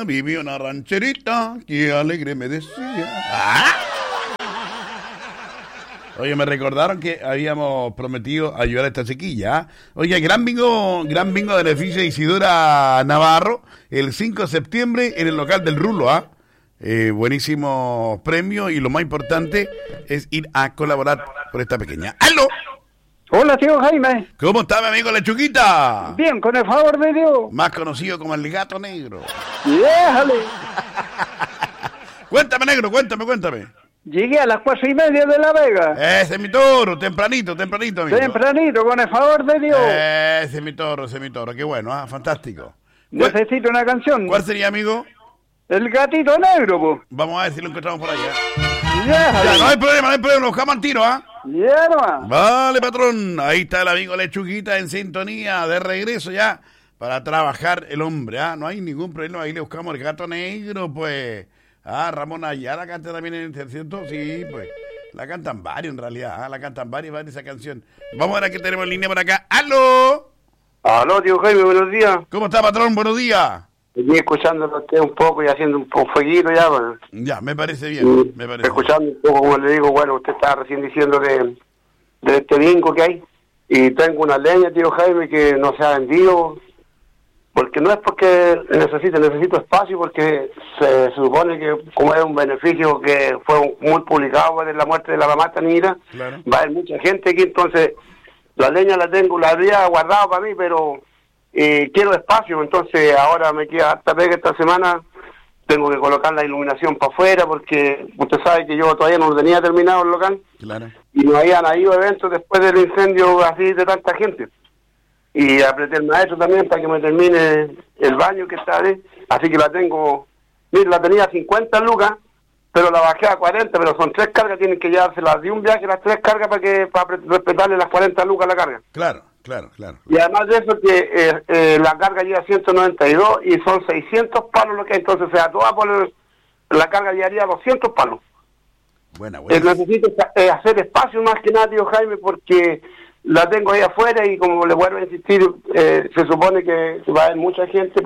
viví una rancherita que alegre me decía. ¡Ah! Oye, me recordaron que habíamos prometido ayudar a esta chiquilla. Oye, gran bingo de beneficio de Isidora Navarro, el 5 de septiembre en el local del Rulo, ¿ah? Buenísimo premio y lo más importante es ir a colaborar por esta pequeña. ¡Aló! Hola, tío Jaime. ¿Cómo está, mi amigo Lechuguita? Bien, con el favor de Dios. Más conocido como el gato negro. Déjale. Cuéntame, negro, cuéntame. Llegué a las 4:30 de La Vega. Ese es mi toro, tempranito, amigo. Tempranito, con el favor de Dios. Ese es mi toro, qué bueno, fantástico. Necesito una canción. ¿Cuál sería, amigo? El gatito negro, po. Vamos a ver si lo encontramos por allá. Déjale. Ya, no hay problema, lo buscamos al tiro, ¿ah? Ya nomás. Vale, patrón, ahí está el amigo Lechuguita en sintonía, de regreso ya, para trabajar el hombre, ¿ah? No hay ningún problema, ahí le buscamos el gato negro, pues. Ramón Ayala canta también en el ¿cierto? Sí, pues. La cantan varios en realidad, la cantan varios esa canción. Vamos a ver a qué tenemos en línea por acá. ¡Aló! Aló, tío Jaime, buenos días. ¿Cómo está, patrón? Buenos días. Estoy escuchándolo a usted un poco y haciendo un poco fueguito ya, bueno. Ya, me parece bien, Escuchando un poco, como le digo, bueno, usted estaba recién diciendo de este bingo que hay. Y tengo una leña, tío Jaime, que no se ha vendido. Porque no es porque necesito espacio, porque se supone que como es un beneficio que fue muy publicado de la muerte de la mamá Tanira, claro. Va a haber mucha gente aquí, entonces la leña la habría guardado para mí, pero quiero espacio, entonces ahora me queda harta pega esta semana, tengo que colocar la iluminación para afuera, porque usted sabe que yo todavía no lo tenía terminado el local, claro. Y no habían habido eventos después del incendio así de tanta gente. Y apreté el maestro también para que me termine el baño que está ahí. Así que la tengo, mire, la tenía a 50 lucas, pero la bajé a 40, pero son 3 cargas, tienen que llevárselas de un viaje las 3 cargas para respetarle las 40 lucas a la carga. Claro. Y además de eso que la carga lleva 192 y son 600 palos lo que hay, entonces se da toda por la carga llevaría 200 palos. Buena. Necesito hacer espacio más que nada, tío Jaime, porque la tengo ahí afuera y como le vuelvo a insistir, se supone que va a haber mucha gente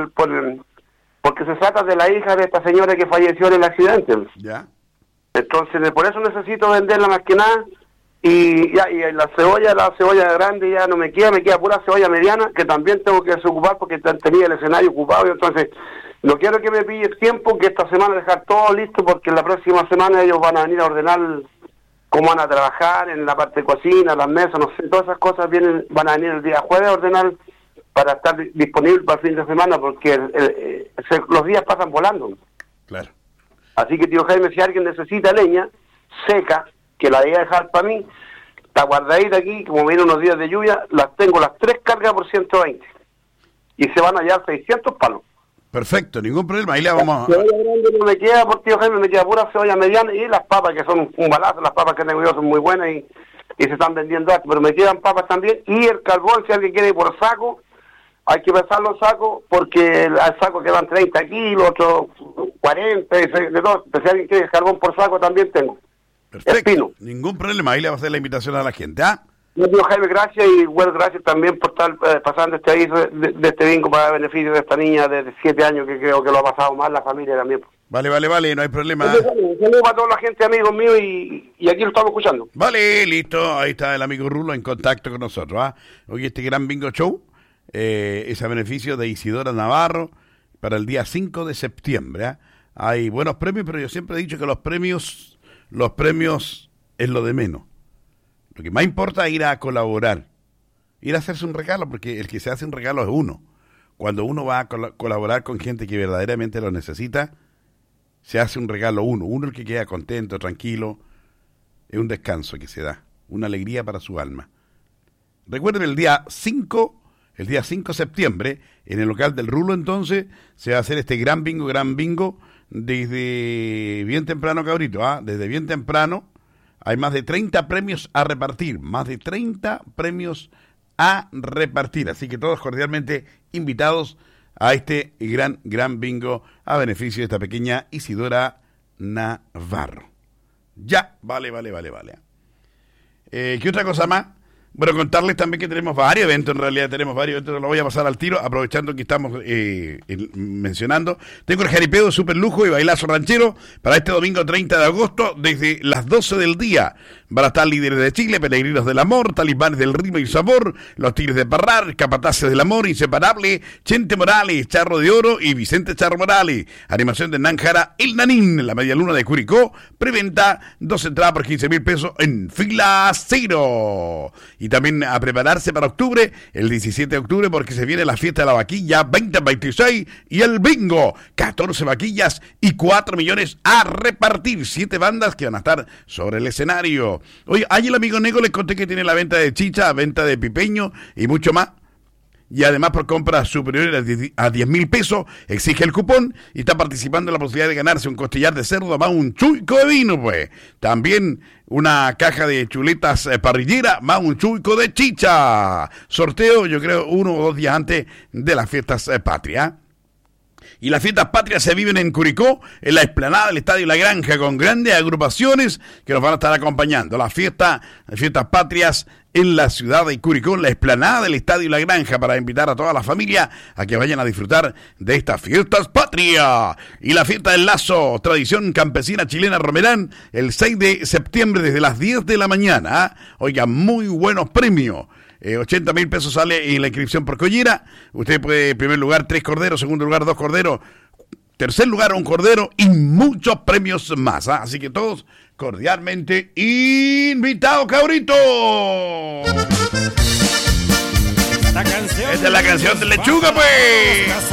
porque se trata de la hija de esta señora que falleció en el accidente. Ya. Entonces, por eso necesito venderla más que nada. Y la cebolla grande ya no me queda pura cebolla mediana, que también tengo que desocupar porque tenía el escenario ocupado, y entonces no quiero que me pille tiempo, que esta semana dejar todo listo, porque la próxima semana ellos van a venir a ordenar cómo van a trabajar en la parte de cocina, las mesas, no sé, todas esas cosas van a venir el día jueves a ordenar para estar disponible para el fin de semana, porque los días pasan volando. Claro. Así que, tío Jaime, si alguien necesita leña seca, que la voy a dejar para mí, está guardadita aquí, como vienen unos días de lluvia, las tengo las 3 cargas por 120. Y se van a hallar 600 palos. Perfecto, ningún problema, ahí le vamos a... La cebolla grande no me queda, por tío Jaime, me queda pura cebolla mediana y las papas, que son un balazo, las papas que tengo yo son muy buenas y se están vendiendo aquí, pero me quedan papas también. Y el carbón, si alguien quiere ir por saco, hay que pesar los sacos, porque al saco quedan 30 kilos, otros 40, de todo. Pero si alguien quiere carbón por saco, también tengo. Perfecto, Espino. Ningún problema, ahí le va a hacer la invitación a la gente, ¿ah? Tío Jaime, gracias, y bueno, gracias también por estar pasando este aviso de este bingo para beneficio de esta niña de 7 años, que creo que lo ha pasado mal la familia también. Vale, no hay problema. Un saludo para toda la gente, amigos míos, y aquí lo estamos escuchando. Vale, listo, ahí está el amigo Rulo en contacto con nosotros, ¿ah? Hoy este gran bingo show es a beneficio de Isidora Navarro para el día 5 de septiembre, ¿ah? Hay buenos premios, pero yo siempre he dicho que los premios es lo de menos. Lo que más importa es ir a colaborar, ir a hacerse un regalo, porque el que se hace un regalo es uno. Cuando uno va a colaborar con gente que verdaderamente lo necesita, se hace un regalo uno el que queda contento, tranquilo, es un descanso que se da, una alegría para su alma. Recuerden, el día 5 de septiembre, en el local del Rulo, entonces, se va a hacer este gran bingo, desde bien temprano, cabrito, desde bien temprano. Hay más de 30 premios a repartir, así que todos cordialmente invitados a este gran bingo a beneficio de esta pequeña Isidora Navarro. Ya, vale. ¿Qué otra cosa más? Bueno, contarles también que tenemos varios eventos, en realidad tenemos varios eventos, lo voy a pasar al tiro, aprovechando que estamos mencionando. Tengo el jaripeo de super lujo y bailazo ranchero para este domingo 30 de agosto, desde las 12 del día. Van a estar líderes de Chile, peregrinos del amor, talismanes del ritmo y sabor, los tigres de Parrar, capataces del amor, inseparable, Chente Morales, Charro de Oro y Vicente Charro Morales. Animación de Nanjara, El Nanín, la media luna de Curicó, preventa, 2 entradas por 15.000 pesos en fila 0. Y también a prepararse para octubre, el 17 de octubre, porque se viene la fiesta de la vaquilla 2026 y el bingo, 14 vaquillas y 4 millones a repartir, 7 bandas que van a estar sobre el escenario. Oye, ayer el amigo Nego les conté que tiene la venta de chicha, venta de pipeño y mucho más. Y además por compras superiores a 10.000 pesos, exige el cupón y está participando en la posibilidad de ganarse un costillar de cerdo más un chuico de vino, pues. También una caja de chuletas parrillera más un chuico de chicha. Sorteo, yo creo, 1 o 2 días antes de las fiestas patrias. Y las fiestas patrias se viven en Curicó, en la explanada del Estadio La Granja, con grandes agrupaciones que nos van a estar acompañando. Las fiestas patrias en la ciudad de Curicó, en la explanada del Estadio La Granja, para invitar a toda la familia a que vayan a disfrutar de estas fiestas patrias. Y la fiesta del lazo, tradición campesina chilena Romerán, el 6 de septiembre desde las 10 de la mañana. Oiga, muy buenos premios. 80.000 pesos sale en la inscripción por collera. Usted puede, en primer lugar, 3 corderos, segundo lugar, 2 corderos, tercer lugar, 1 cordero y muchos premios más. Así que todos cordialmente invitados, cabrito. Esta es la canción de Lechuga, pues.